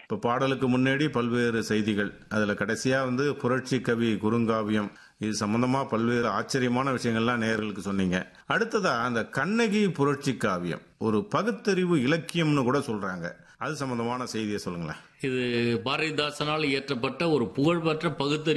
இப்ப பாடலுக்கு முன்னாடி பல்வேறு செய்திகள், அதுல கடைசியா புரட்சி கவி குறுங்காவியம், இது சம்பந்தமா பல்வேறு ஆச்சரியமான விஷயங்கள்லாம் நேயர்களுக்கு சொன்னீங்க. அடுத்ததா அந்த கண்ணகி புரட்சி காவியம் ஒரு பகுத்தறிவு இலக்கியம்னு கூட சொல்றாங்க. அது சம்பந்தமான செய்தியை சொல்லுங்களேன். இது பாரதிதாசனால் இயற்றப்பட்ட ஒரு புகழ்பெற்ற பகுத்தறிவு